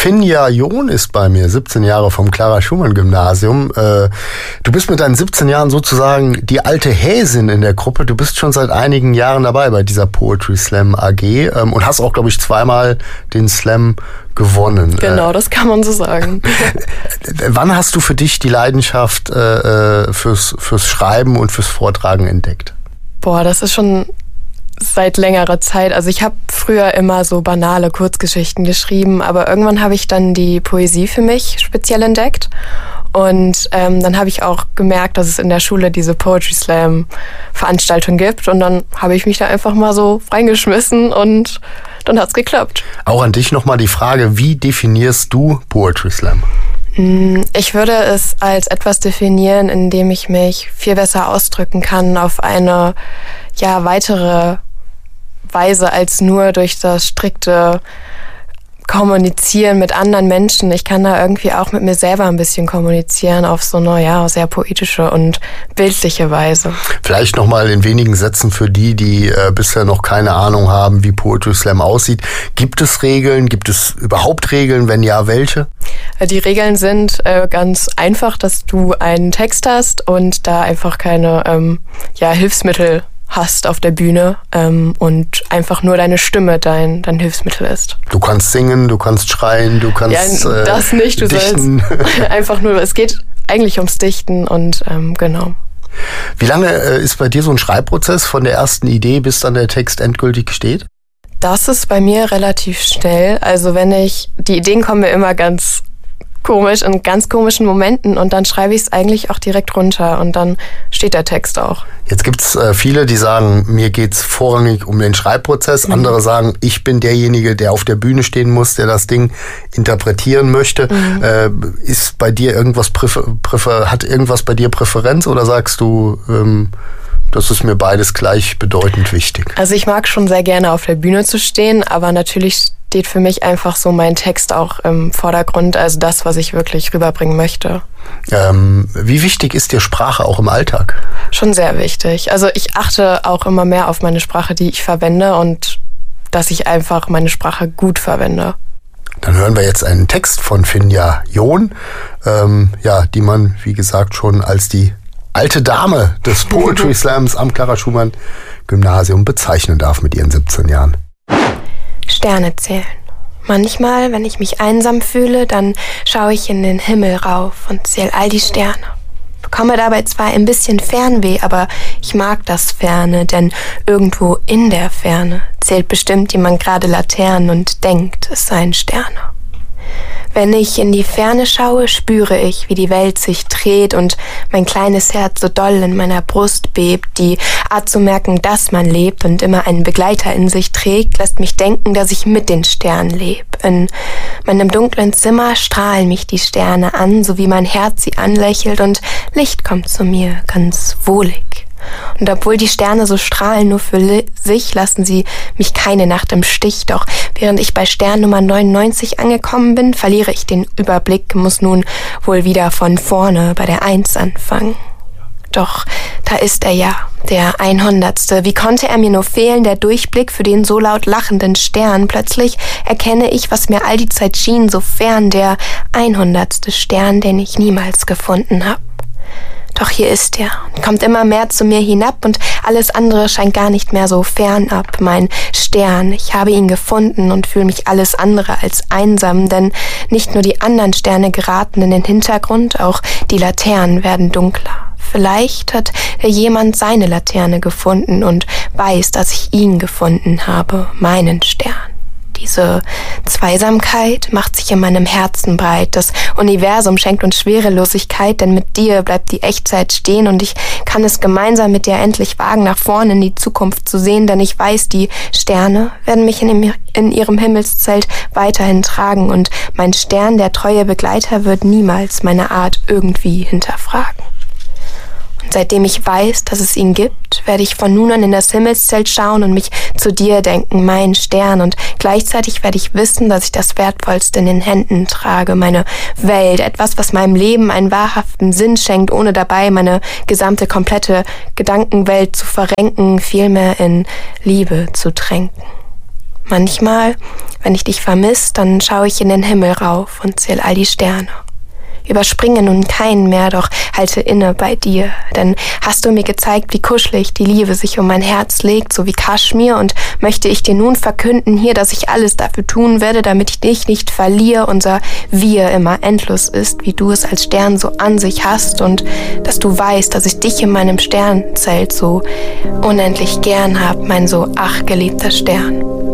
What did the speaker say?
Finja John ist bei mir, 17 Jahre vom Clara-Schumann-Gymnasium. Du bist mit deinen 17 Jahren sozusagen die alte Häsin in der Gruppe. Du bist schon seit einigen Jahren dabei bei dieser Poetry Slam AG und hast auch, glaube ich, zweimal den Slam gewonnen. Genau, das kann man so sagen. Wann hast du für dich die Leidenschaft fürs Schreiben und fürs Vortragen entdeckt? Boah, das ist schon seit längerer Zeit. Also ich habe früher immer so banale Kurzgeschichten geschrieben, aber irgendwann habe ich dann die Poesie für mich speziell entdeckt. Und dann habe ich auch gemerkt, dass es in der Schule diese Poetry Slam Veranstaltung gibt. Und dann habe ich mich da einfach mal so reingeschmissen und dann hat's geklappt. Auch an dich nochmal die Frage, wie definierst du Poetry Slam? Ich würde es als etwas definieren, in dem ich mich viel besser ausdrücken kann auf eine weitere Weise als nur durch das strikte Kommunizieren mit anderen Menschen. Ich kann da irgendwie auch mit mir selber ein bisschen kommunizieren auf so eine sehr poetische und bildliche Weise. Vielleicht nochmal in wenigen Sätzen für die bisher noch keine Ahnung haben, wie Poetry Slam aussieht. Gibt es Regeln? Gibt es überhaupt Regeln? Wenn ja, welche? Die Regeln sind ganz einfach, dass du einen Text hast und da einfach keine Hilfsmittel hast auf der Bühne und einfach nur deine Stimme dein Hilfsmittel ist. Du kannst singen, du kannst schreien, du kannst das nicht, du dichten. Sollst einfach nur, es geht eigentlich ums Dichten und genau. Wie lange ist bei dir so ein Schreibprozess von der ersten Idee bis dann der Text endgültig steht? Das ist bei mir relativ schnell. Also die Ideen kommen mir immer ganz komisch, in ganz komischen Momenten und dann schreibe ich es eigentlich auch direkt runter und dann steht der Text auch. Jetzt gibt's viele, die sagen, mir geht's vorrangig um den Schreibprozess. Andere sagen, ich bin derjenige, der auf der Bühne stehen muss, der das Ding interpretieren möchte. Ist bei dir irgendwas hat irgendwas bei dir Präferenz oder sagst du, das ist mir beides gleichbedeutend wichtig? Also ich mag schon sehr gerne auf der Bühne zu stehen, aber natürlich steht für mich einfach so mein Text auch im Vordergrund, also das, was ich wirklich rüberbringen möchte. Wie wichtig ist dir Sprache auch im Alltag? Schon sehr wichtig. Also ich achte auch immer mehr auf meine Sprache, die ich verwende und dass ich einfach meine Sprache gut verwende. Dann hören wir jetzt einen Text von Finja John, die man, wie gesagt, schon als die alte Dame des Poetry Slams am Clara-Schumann-Gymnasium bezeichnen darf mit ihren 17 Jahren. Sterne zählen. Manchmal, wenn ich mich einsam fühle, dann schaue ich in den Himmel rauf und zähle all die Sterne. Bekomme dabei zwar ein bisschen Fernweh, aber ich mag das Ferne, denn irgendwo in der Ferne zählt bestimmt jemand gerade Laternen und denkt, es seien Sterne. Wenn ich in die Ferne schaue, spüre ich, wie die Welt sich dreht und mein kleines Herz so doll in meiner Brust bebt. Die Art zu merken, dass man lebt und immer einen Begleiter in sich trägt, lässt mich denken, dass ich mit den Sternen lebe. In meinem dunklen Zimmer strahlen mich die Sterne an, so wie mein Herz sie anlächelt und Licht kommt zu mir, ganz wohlig. Und obwohl die Sterne so strahlen nur für sich, lassen sie mich keine Nacht im Stich. Doch während ich bei Stern Nummer 99 angekommen bin, verliere ich den Überblick, muss nun wohl wieder von vorne bei der 1 anfangen. Doch da ist er ja, der 100. Wie konnte er mir nur fehlen, der Durchblick für den so laut lachenden Stern? Plötzlich erkenne ich, was mir all die Zeit schien, so fern, der 100. Stern, den ich niemals gefunden habe. Doch hier ist er und kommt immer mehr zu mir hinab und alles andere scheint gar nicht mehr so fernab. Mein Stern, ich habe ihn gefunden und fühle mich alles andere als einsam, denn nicht nur die anderen Sterne geraten in den Hintergrund, auch die Laternen werden dunkler. Vielleicht hat jemand seine Laterne gefunden und weiß, dass ich ihn gefunden habe, meinen Stern. Diese Zweisamkeit macht sich in meinem Herzen breit. Das Universum schenkt uns Schwerelosigkeit, denn mit dir bleibt die Echtzeit stehen und ich kann es gemeinsam mit dir endlich wagen, nach vorne in die Zukunft zu sehen, denn ich weiß, die Sterne werden mich in ihrem Himmelszelt weiterhin tragen und mein Stern, der treue Begleiter, wird niemals meine Art irgendwie hinterfragen. Und seitdem ich weiß, dass es ihn gibt, werde ich von nun an in das Himmelszelt schauen und mich zu dir denken, mein Stern. Und gleichzeitig werde ich wissen, dass ich das Wertvollste in den Händen trage, meine Welt, etwas, was meinem Leben einen wahrhaften Sinn schenkt, ohne dabei meine gesamte, komplette Gedankenwelt zu verrenken, vielmehr in Liebe zu tränken. Manchmal, wenn ich dich vermiss, dann schaue ich in den Himmel rauf und zähl all die Sterne. Überspringe nun keinen mehr, doch halte inne bei dir, denn hast du mir gezeigt, wie kuschelig die Liebe sich um mein Herz legt, so wie Kaschmir, und möchte ich dir nun verkünden hier, dass ich alles dafür tun werde, damit ich dich nicht verliere, unser Wir immer endlos ist, wie du es als Stern so an sich hast, und dass du weißt, dass ich dich in meinem Sternzelt so unendlich gern hab, mein so ach geliebter Stern.